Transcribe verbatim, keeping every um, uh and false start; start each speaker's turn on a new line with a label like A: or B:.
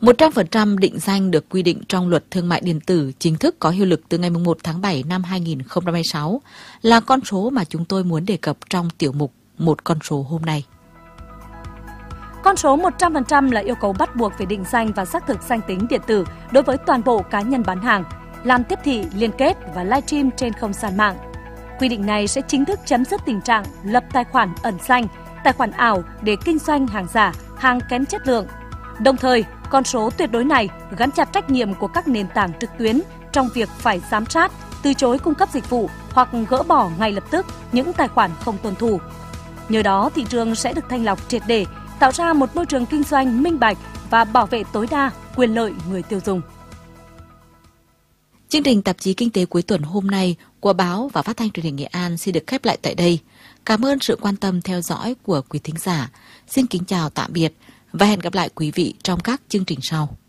A: một trăm phần trăm định danh được quy định trong Luật Thương mại điện tử chính thức có hiệu lực từ ngày mùng một tháng bảy năm hai nghìn không trăm hai mươi sáu là con số mà chúng tôi muốn đề cập trong tiểu mục Một con số hôm nay.
B: Con số một trăm phần trăm là yêu cầu bắt buộc về định danh và xác thực danh tính điện tử đối với toàn bộ cá nhân bán hàng, làm tiếp thị, liên kết và livestream trên không gian mạng. Quy định này sẽ chính thức chấm dứt tình trạng lập tài khoản ẩn danh, tài khoản ảo để kinh doanh hàng giả, hàng kém chất lượng. Đồng thời, con số tuyệt đối này gắn chặt trách nhiệm của các nền tảng trực tuyến trong việc phải giám sát, từ chối cung cấp dịch vụ hoặc gỡ bỏ ngay lập tức những tài khoản không tuân thủ. Nhờ đó, thị trường sẽ được thanh lọc triệt để, tạo ra một môi trường kinh doanh minh bạch và bảo vệ tối đa quyền lợi người tiêu dùng.
A: Chương trình tạp chí Kinh tế cuối tuần hôm nay của báo và phát thanh truyền hình Nghệ An xin được khép lại tại đây. Cảm ơn sự quan tâm theo dõi của quý thính giả. Xin kính chào tạm biệt và hẹn gặp lại quý vị trong các chương trình sau.